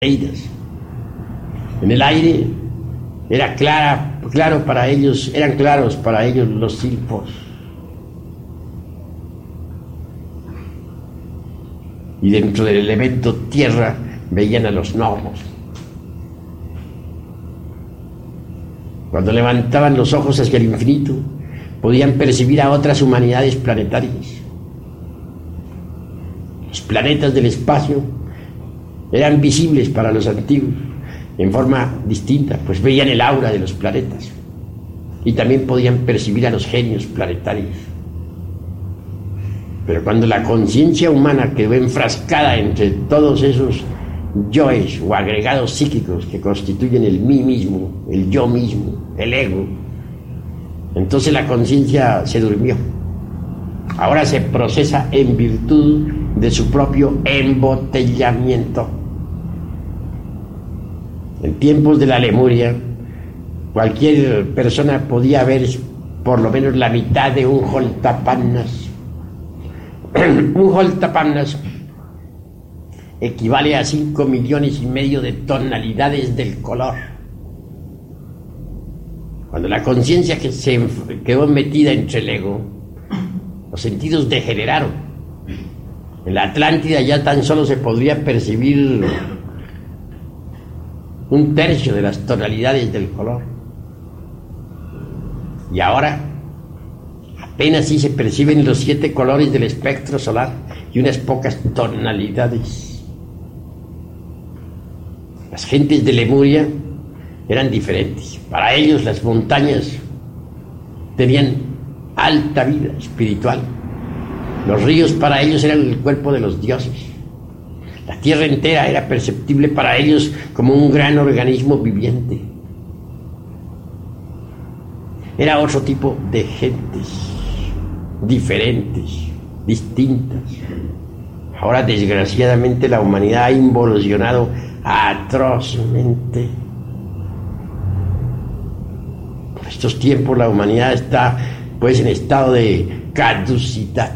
En el aire era claro para ellos, eran claros para ellos los silfos. Y dentro del elemento tierra veían a los gnomos. Cuando levantaban los ojos hacia el infinito, podían percibir a otras humanidades planetarias. Los planetas del espacio eran visibles para los antiguos en forma distinta, pues veían el aura de los planetas y también podían percibir a los genios planetarios. Pero cuando la conciencia humana quedó enfrascada entre todos esos yoes o agregados psíquicos que constituyen el mí mismo, el yo mismo, el ego, entonces la conciencia se durmió. Ahora se procesa en virtud de su propio embotellamiento. En tiempos de la Lemuria, cualquier persona podía ver por lo menos la mitad de un holtapannas. Un holtapannas equivale a 5,5 millones de tonalidades del color. Cuando la conciencia que se quedó metida entre el ego, los sentidos degeneraron. En la Atlántida ya tan solo se podría percibir 1/3 de las tonalidades del color. Y ahora apenas sí se perciben los 7 colores del espectro solar y unas pocas tonalidades. Las gentes de Lemuria eran diferentes. Para ellos las montañas tenían alta vida espiritual. Los ríos para ellos eran el cuerpo de los dioses. La tierra entera era perceptible para ellos como un gran organismo viviente. Era otro tipo de gentes, diferentes, distintas. Ahora, desgraciadamente, la humanidad ha involucionado atrozmente. Por estos tiempos la humanidad está, pues, en estado de caducidad.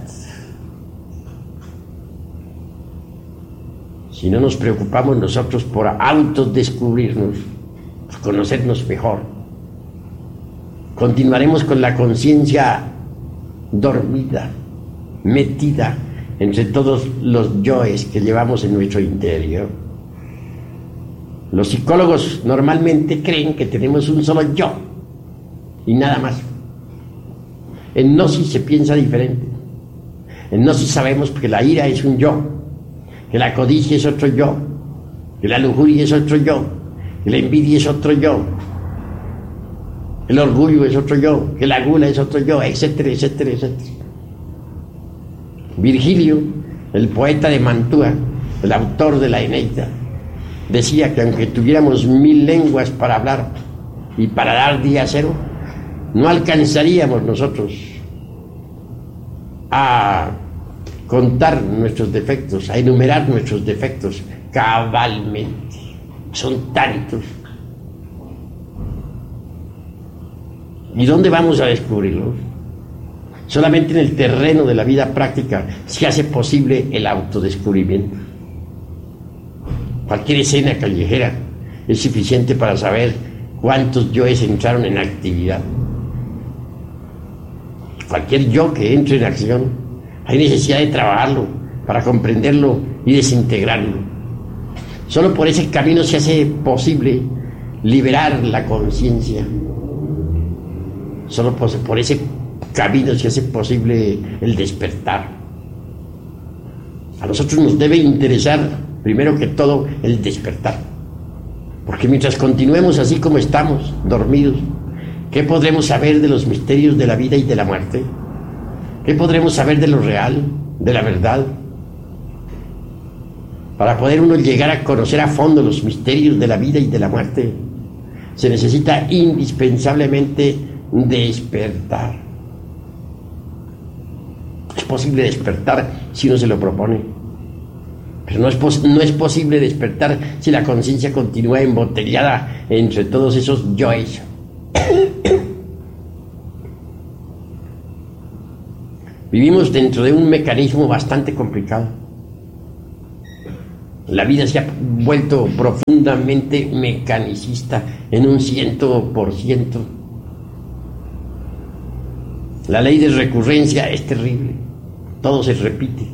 Si no nos preocupamos nosotros por autodescubrirnos, por conocernos mejor, continuaremos con la conciencia dormida, metida entre todos los yoes que llevamos en nuestro interior. Los psicólogos normalmente creen que tenemos un solo yo y nada más. En Gnosis se piensa diferente. En Gnosis sabemos que la ira es un yo, que la codicia es otro yo, que la lujuria es otro yo, que la envidia es otro yo, que el orgullo es otro yo, que la gula es otro yo, etcétera, etcétera, etcétera. Virgilio, el poeta de Mantua, el autor de la Eneida, decía que aunque tuviéramos 1000 lenguas para hablar y para dar día cero, no alcanzaríamos nosotros a contar nuestros defectos, a enumerar nuestros defectos cabalmente. Son tantos. ¿Y dónde vamos a descubrirlos? Solamente en el terreno de la vida práctica se hace posible el autodescubrimiento. Cualquier escena callejera es suficiente para saber cuántos yoes entraron en actividad. Cualquier yo que entre en acción, hay necesidad de trabajarlo para comprenderlo y desintegrarlo. Solo por ese camino se hace posible liberar la conciencia. Solo por ese camino se hace posible el despertar. A nosotros nos debe interesar, primero que todo, el despertar. Porque mientras continuemos así como estamos, dormidos, ¿qué podremos saber de los misterios de la vida y de la muerte? ¿Qué podremos saber de lo real, de la verdad? Para poder uno llegar a conocer a fondo los misterios de la vida y de la muerte, se necesita indispensablemente despertar. Es posible despertar si uno se lo propone, pero no es posible despertar si la conciencia continúa embotellada entre todos esos yoes. Vivimos dentro de un mecanismo bastante complicado. La vida se ha vuelto profundamente mecanicista en un 100%. La ley de recurrencia es terrible. Todo se repite.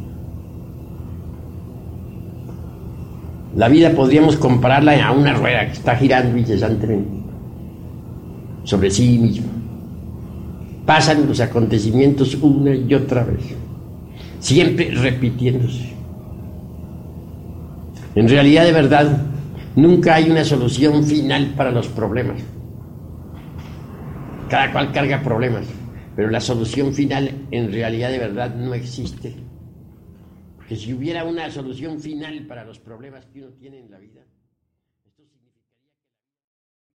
La vida podríamos compararla a una rueda que está girando incesantemente sobre sí misma. Pasan los acontecimientos una y otra vez, siempre repitiéndose. En realidad, de verdad, nunca hay una solución final para los problemas. Cada cual carga problemas, pero la solución final en realidad de verdad no existe. Porque si hubiera una solución final para los problemas que uno tiene en la vida,